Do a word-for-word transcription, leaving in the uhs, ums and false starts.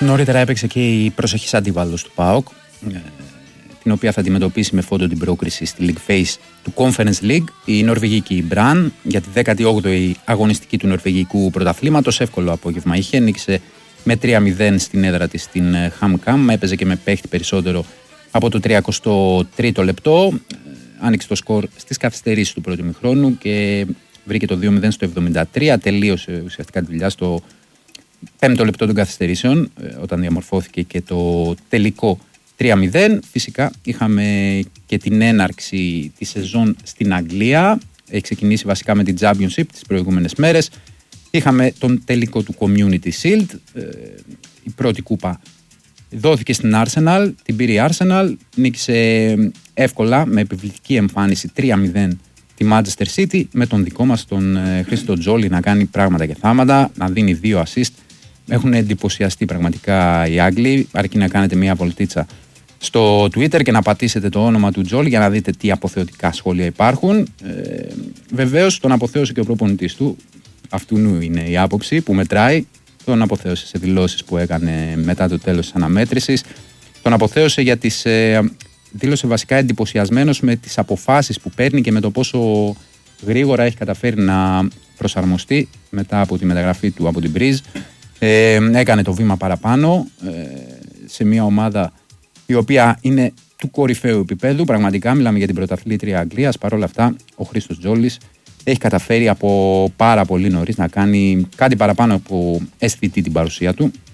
Νωρίτερα έπαιξε και η προσεχής αντίπαλος του ΠΑΟΚ, την οποία θα αντιμετωπίσει με φόντο την πρόκριση στη League Phase του Conference League, η νορβηγική Brann, για τη δέκατη όγδοη αγωνιστική του νορβηγικού πρωταθλήματος. Εύκολο απόγευμα είχε, νίκησε με τρία μηδέν στην έδρα της στην HamKam, έπαιζε και με παίχτη περισσότερο από το τριακοστό τρίτο λεπτό. Άνοιξε το σκορ στις καθυστερήσεις του πρώτου ημιχρόνου και βρήκε το δύο μηδέν στο εβδομήντα τρία. Τελείωσε ουσιαστικά τη δουλειά στο πέμπτο λεπτό των καθυστερήσεων, όταν διαμορφώθηκε και το τελικό τρία μηδέν. Φυσικά είχαμε και την έναρξη της σεζόν στην Αγγλία. Έχει ξεκινήσει βασικά με την Championship τις προηγούμενες μέρες. Είχαμε τον τελικό του Community Shield. Η πρώτη κούπα δόθηκε στην Arsenal, την πήρε η Arsenal, νίκησε εύκολα με επιβλητική εμφάνιση τρία μηδέν τη Manchester City, με τον δικό μας τον Χρήστο Τζόλι να κάνει πράγματα και θάματα, να δίνει δύο assist. Έχουν εντυπωσιαστεί πραγματικά οι Άγγλοι, αρκεί να κάνετε μια βολτίτσα στο Twitter και να πατήσετε το όνομα του Τζόλι για να δείτε τι αποθεωτικά σχόλια υπάρχουν. Ε, βεβαίως τον αποθέωσε και ο προπονητής του, αυτού είναι η άποψη που μετράει. Τον αποθέωσε σε δηλώσεις που έκανε μετά το τέλος της αναμέτρησης. Τον αποθέωσε για τις... Ε, δήλωσε βασικά εντυπωσιασμένος με τις αποφάσεις που παίρνει και με το πόσο γρήγορα έχει καταφέρει να προσαρμοστεί μετά από τη μεταγραφή του από την Μπριζ. Ε, έκανε το βήμα παραπάνω ε, σε μια ομάδα η οποία είναι του κορυφαίου επίπεδου. Πραγματικά μιλάμε για την πρωταθλήτρια Αγγλίας. Παρ' όλα αυτά ο Χρήστος Τζόλης έχει καταφέρει από πάρα πολύ νωρίς να κάνει κάτι παραπάνω από αισθητή την παρουσία του